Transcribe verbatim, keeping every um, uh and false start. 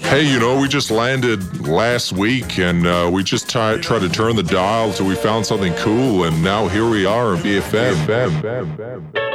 Hey, you know, we just landed last week and uh, we just t- tried to turn the dial till we found something cool, and now here we are on B F M.